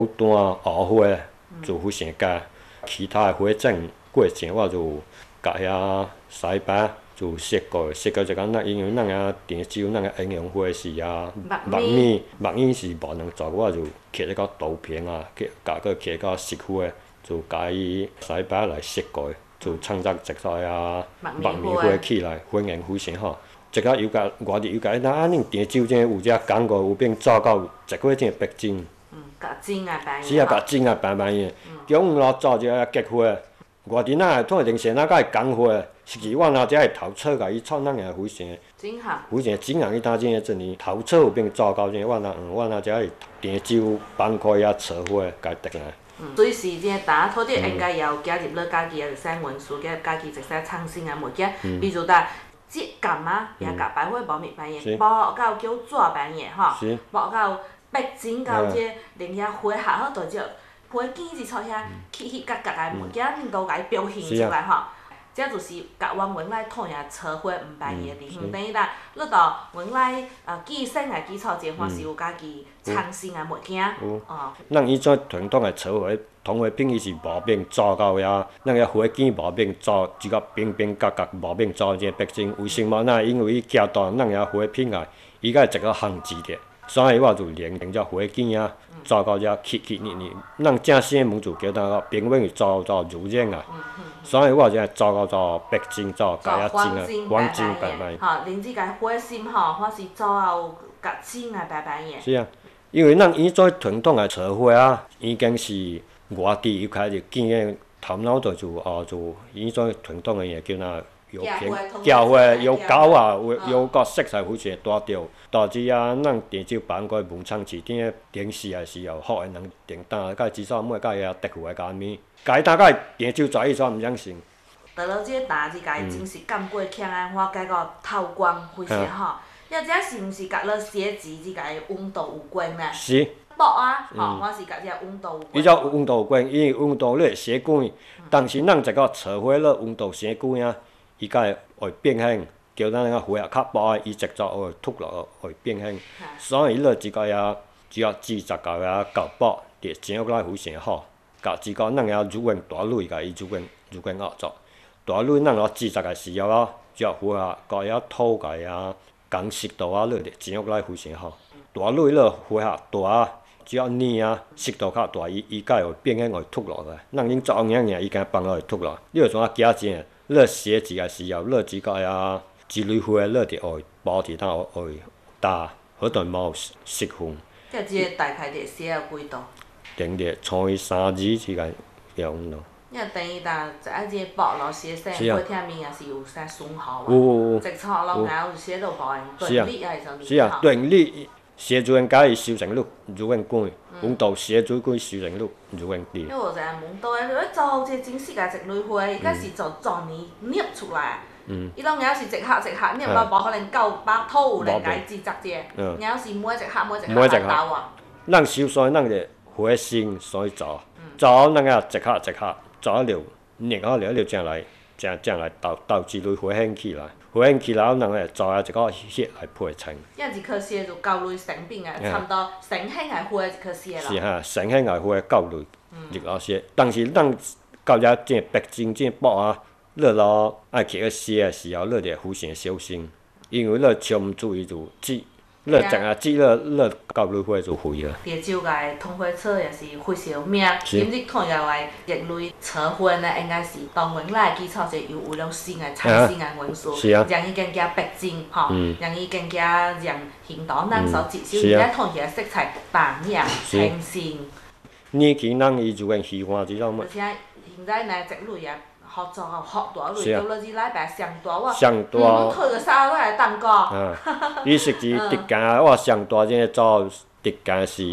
单、乌花就非常加，其他的花种过程我就甲遐师伯就说过，说过一讲因为咱遐甜酒，咱遐营养花是木米是无能做，我就摕一个刀片啊，甲佫摕个石花，就甲伊师伯来说过，就创作一个木米花起来，反应非常好。一个油甲外地油甲，恁甜酒这有只广告有变做到一块这白金。 甲真诶白是啊，甲真啊白白的，中午咯做一个菊花，外地咱通电视咱甲伊讲花，实际我若只会头册甲伊创咱也非常，非常真行伊当真诶真哩头册有变做到这，我若只会甜酒板块啊扯花甲伊得来。 随时这打土地应该也有加入了家己诶生元素，加入家己一些创新诶物件，比如呾浙甘啊，也甲白花无蜜白叶，无到叫纸白叶吼，无到。白金到这连遐花下好大只花茎一撮遐起起角角诶物件，恁都甲伊表现出来吼。这就是甲阮原来讨厌扯花毋白伊诶地方，等于呾你到原来寄生诶基础这块是有家己创新诶物件。 咱以前传统诶扯花，通花品伊是无变做到遐，咱遐花茎无变做，只个边边角角无变做这白金。为什么？那因为伊行到咱遐花品啊，伊甲一个限制着。所以我就连只花茎啊，做到遮起起腻腻。咱正生物就叫咱平面做柔软啊。所以我才做到白金，做甲遐真啊，黄金白白。 吼，连即个花心吼，或是做到甲真啊白白的。 是啊，因为咱以前传统的扯花啊，已经是外地又开始见个头脑就以前传统的也叫咱。有片交花有高啊，有个色彩非常大调，导致啊，咱甜酒板块文创市顶电视也是有好个人订单，甲至少每甲伊特富个家面，甲伊打甲伊甜酒做伊煞毋相信。 倒落即个单是甲伊真是干过强安花，改个透光非常好。要这是毋是甲了写字即个温度有关呢？ 是。 薄啊，吼，我是甲这温度有关。 伊只温度有关，因为温度你会生干，但是咱一个扯花了温度生干啊。伊才会变形，叫咱个花啊较薄伊直接会脱落会变形。所以你即个只要40到够薄，就整起来非常好。甲即个咱个乳源大蕊，甲伊乳源合作。大蕊咱40个时候啊，只要花啊，甲伊土甲伊降湿度啊，你就整起来非常好。大蕊了花啊大啊，只要黏啊，湿度较大，伊才会变形会脱落来。咱恁做样伊敢放落会脱落。你就怎加钱？你写字个时候，你即个一蕊花，你就会包伫当会大，好在无失分。 这即个大概得写了几度？ 定着除以3字即个用咯。 因等于呾知影即个薄咯，写生花贴面也是有啥损耗嘛？有。 直撮拢有写到薄的，断裂还是啥物？ 是啊，断裂。写乳源甲伊收成率，乳源管，温度写水管收成率，乳源低。 你无知影问倒诶，你做一个真细个一蕊花，伊敢是做全年捏出来。伊拢硬是一盒捏到无可能够把土有来甲伊制作者，硬是每一盒来斗啊。 咱收山咱个花心所以做，做好咱个一盒做好了，捏好了才来斗一蕊花兴起来。花兴起来，咱会做一个叶来配衬。 一颗叶就9蕊成品啊，差不多成型的花一颗叶咯。 是哈，成型的花9蕊，一颗叶。但是咱到遮正白金正薄啊，你咯爱去写的时候，你着非常小心，因为你超毋注意就挤。你一下挤了9蕊花就废啊。 地酒界通花草也是非常名，今日看下来叶类扯花呢，应该是当原来的基础上有为了新的创新的元素，让伊更加白净吼，让伊更加让形状咱所接受，而且看起来色彩淡雅清新。 年轻人伊就愿喜欢即种物。 而且现在呢，一蕊啊。好做哦，好大蕊，到了2礼拜上大我， 阮退个衫我来当过。 伊实际直径我上大只做直径是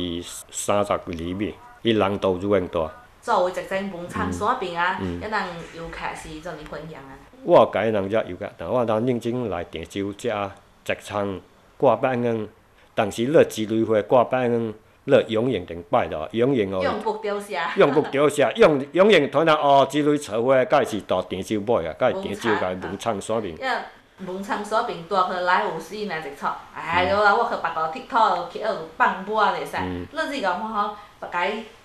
30厘米，伊人度愈大。 作为一间文创山边啊，一人游客是做哩分享啊。 我甲伊人遮游客，但我当认真来订酒食，一餐挂8元，但是你一蕊花挂8元。你永远停摆咯，永远哦。 用不丢下。 用不丢下，永远突然一蕊扯花，甲伊是大甜酒买啊，甲伊甜酒甲伊文创山面。 文创山面大去来有死呢一撮，哎哟，我去别个佚佗去放抹袂使，你这个看吼，甲伊